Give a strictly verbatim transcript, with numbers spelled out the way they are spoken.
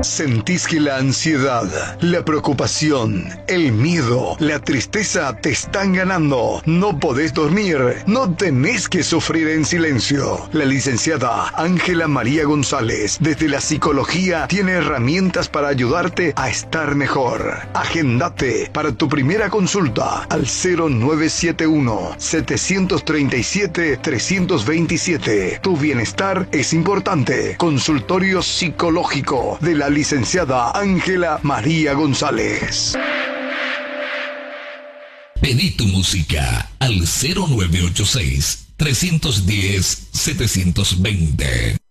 ¿Sentís que la ansiedad, la preocupación, el miedo, la tristeza te están ganando? ¿No podés dormir? No tenés que sufrir en silencio. La licenciada Ángela María González, desde la psicología, tiene herramientas para ayudarte a estar mejor. Agendate para tu primera consulta al cero nueve siete uno, siete tres siete, tres dos siete. Tu bienestar es importante. Consultorio psicológico de la licenciada Ángela María González. Pedí tu música al cero nueve ocho seis, tres uno cero, siete dos cero.